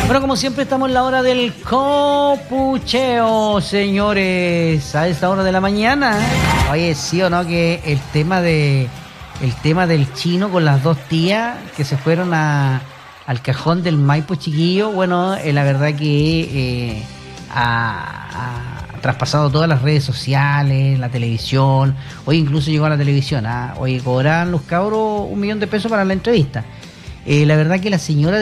Bueno, como siempre estamos en la hora del copucheo, señores, a esta hora de la mañana. Oye, sí o no que el tema del chino con las dos tías que se fueron al cajón del Maipo, chiquillo, bueno, la verdad que ha traspasado todas las redes sociales, la televisión. Hoy incluso llegó a la televisión. Hoy cobran los cabros $1.000.000 para la entrevista. La verdad que la señora